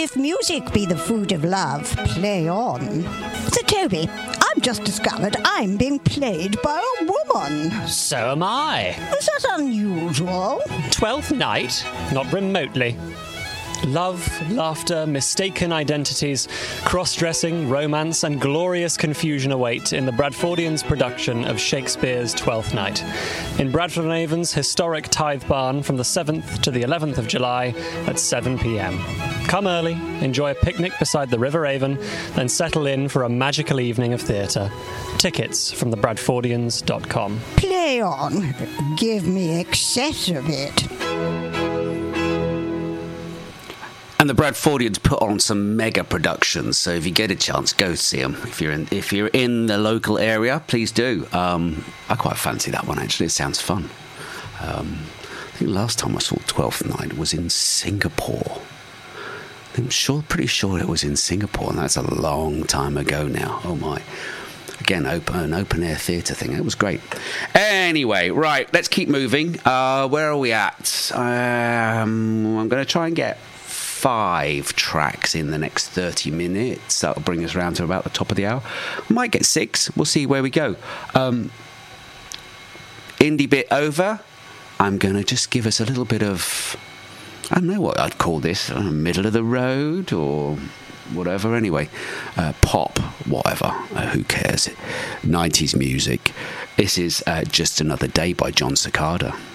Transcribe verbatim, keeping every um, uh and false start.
if music be the food of love, play on. So, Toby, I've just discovered I'm being played by a woman. So am I. Is that unusual? Twelfth night? Not remotely. Love, laughter, mistaken identities, cross-dressing, romance and glorious confusion await in the Bradfordians' production of Shakespeare's Twelfth Night. In Bradford-on-Avon's historic Tithe Barn from the seventh to the eleventh of July at seven p.m. Come early, enjoy a picnic beside the River Avon, then settle in for a magical evening of theatre. Tickets from the bradfordians dot com. Play on. Give me excess of it. And the Bradfordians put on some mega productions, so if you get a chance, go see them. If you're in, if you're in the local area, please do. Um, I quite fancy that one, actually. It sounds fun. Um, I think last time I saw Twelfth Night was in Singapore. I'm sure, pretty sure it was in Singapore, and that's a long time ago now. Oh my. Again, open, an open-air theatre thing. It was great. Anyway, right, let's keep moving. Uh, where are we at? Um, I'm going to try and get five tracks in the next thirty minutes. That'll bring us around to about the top of the hour. Might get six. We'll see where we go. Um, indie bit over. I'm going to just give us a little bit of, I don't know what I'd call this, uh, middle of the road or whatever. Anyway, uh, pop, whatever. Uh, who cares? nineties music. This is uh, Just Another Day by John Cicada.